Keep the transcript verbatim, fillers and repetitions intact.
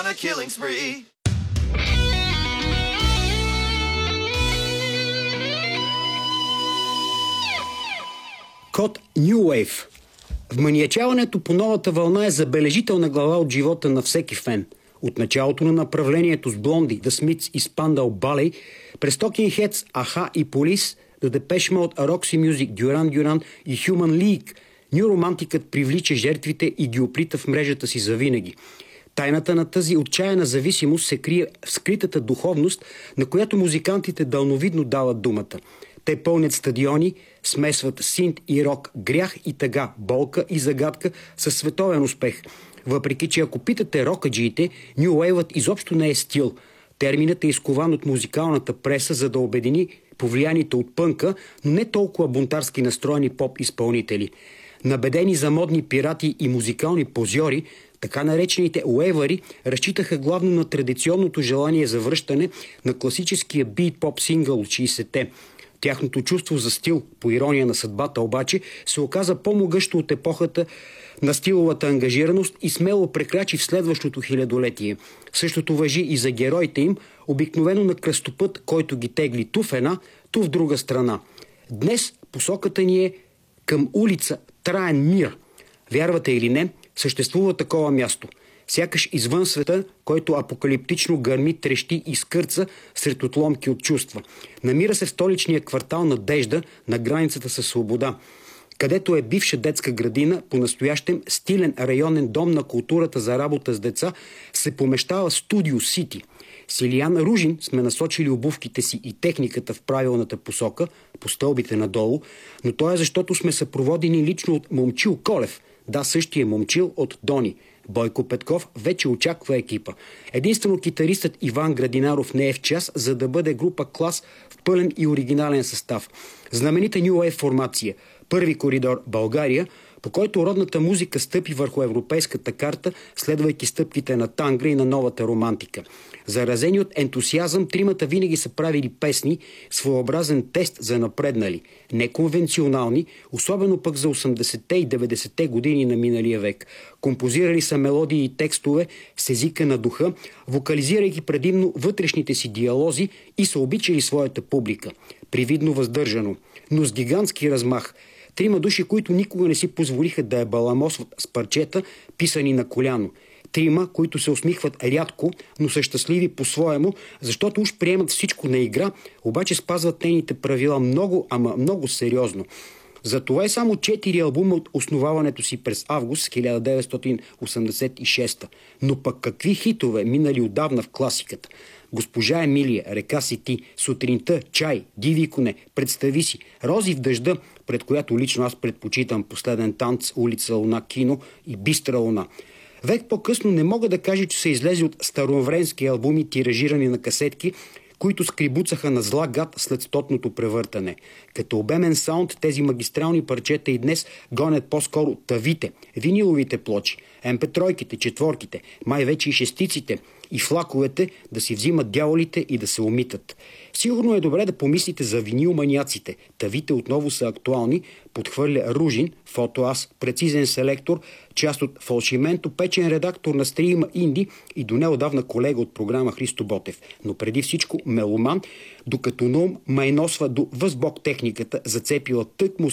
a killing spree. Код New Wave. Вманиачаването по новата вълна е забележителна глава от живота на всеки фен. От началото на направлението с Blondie, The Smiths и Spandau Ballet, през Talking Heads, Аха и Police, до Depeche Mode, Roxy Music, Duran Duran и Human League, Ню романтикът привлича жертвите и ги оплита в мрежата си завинаги. Тайната на тази отчаяна зависимост се крие в скритата духовност, на която музикантите дълновидно дават думата. Те пълнят стадиони, смесват синт и рок, грях и тъга, болка и загадка със световен успех. Въпреки че ако питате рокаджиите, Ню Уейвът изобщо не е стил. Терминът е изкован от музикалната преса, за да обедини повлияните от пънка, но не толкова бунтарски настроени поп-изпълнители. Набедени за модни пирати и музикални позьори, така наречените уейвари разчитаха главно на традиционното желание за връщане на класическия бит-поп сингъл от шейсетте. Тяхното чувство за стил, по ирония на съдбата обаче, се оказа по-могъщо от епохата на стиловата ангажираност и смело прекрачи в следващото хилядолетие. Същото важи и за героите им, обикновено на кръстопът, който ги тегли ту в една, ту в друга страна. Днес посоката ни е към улица Траен мир. Вярвате или не, съществува такова място. Сякаш извън света, който апокалиптично гърми, трещи и скърца сред отломки от чувства. Намира се в столичния квартал Надежда, на границата със Свобода, където е бивша детска градина, по-настоящем стилен районен дом на културата за работа с деца, се помещава Студио Сити. С Илиян Ружин сме насочили обувките си и техниката в правилната посока, по стълбите надолу, но то е защото сме съпроводени лично от Момчил Колев. Да, същия Момчил от Дони. Бойко Петков вече очаква екипа. Единствено китаристът Иван Градинаров не е в час, за да бъде група клас в пълен и оригинален състав. Знаменита New Wave формация, първи коридор България, по който родната музика стъпи върху европейската карта, следвайки стъпките на тангра и на новата романтика. Заразени от ентусиазъм, тримата винаги са правили песни, своеобразен тест за напреднали, неконвенционални, особено пък за осемдесетте и деветдесетте години на миналия век. Композирали са мелодии и текстове с езика на духа, вокализирайки предимно вътрешните си диалози и са обичали своята публика. Привидно въздържано, но с гигантски размах. Трима души, които никога не си позволиха да я баламосват с парчета, писани на коляно. Трима, които се усмихват рядко, но са щастливи по-своему, защото уж приемат всичко на игра, обаче спазват нейните правила много, ама много сериозно. Затова е само четири албума от основаването си през август хиляда деветстотин осемдесет и шеста. Но пък какви хитове минали отдавна в класиката. Госпожа Емилия, Река си ти, Сутринта, Чай, Диви коне, Представи си, Рози в дъжда, пред която лично аз предпочитам Последен танц, Улица Луна, Кино и Бистра луна. Век по-късно не мога да кажа, че са излезли от старовремски албуми, тиражирани на касетки, които скрибуцаха на зла гад след стотното превъртане. Като обемен саунд тези магистрални парчета и днес гонят по-скоро тавите, виниловите плочи, ем пе три-ките, четворките, май вече и шестиците и флаковете да си взимат дяволите и да се умитат. Сигурно е добре да помислите за винил-маняците. Тавите отново са актуални, подхвърля Ружин, фотоас, прецизен селектор, част от Фалшименто, печен редактор на стрима Инди и до неодавна колега от програма Христо Ботев. Но преди всичко меломан, докато на ум майносва до възбок техниката, зацепила тъкмо